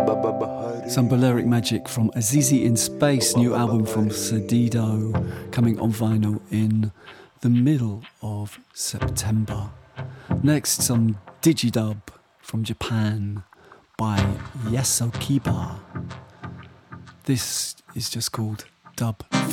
Some Balearic Magic from Azizi in Space, new album from Sedido, coming on vinyl in the middle of September. Next, some Digidub from Japan by Yasokiba. This is just called Dub